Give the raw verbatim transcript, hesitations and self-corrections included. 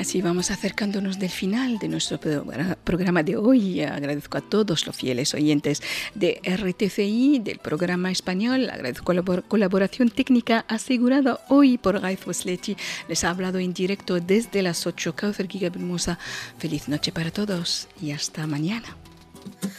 Así vamos acercándonos del final de nuestro programa de hoy. Agradezco a todos los fieles oyentes de R T C I, del programa español. Agradezco la colaboración técnica asegurada hoy por Gaif Wesleti. Les ha hablado en directo desde las ocho. Kauthar Giga Ben Musa. Feliz noche para todos y hasta mañana.